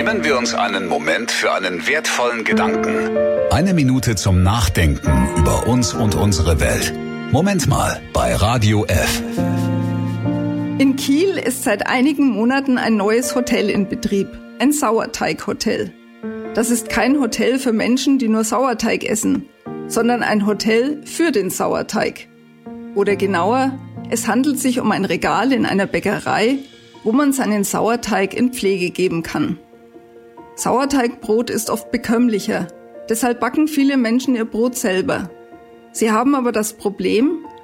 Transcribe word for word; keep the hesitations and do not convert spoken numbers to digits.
Nehmen wir uns einen Moment für einen wertvollen Gedanken. Eine Minute zum Nachdenken über uns und unsere Welt. Moment mal bei Radio F. In Kiel ist seit einigen Monaten ein neues Hotel in Betrieb, ein Sauerteig-Hotel. Das ist kein Hotel für Menschen, die nur Sauerteig essen, sondern ein Hotel für den Sauerteig. Oder genauer, es handelt sich um ein Regal in einer Bäckerei, wo man seinen Sauerteig in Pflege geben kann. Sauerteigbrot ist oft bekömmlicher, deshalb backen viele Menschen ihr Brot selber. Sie haben aber das Problem,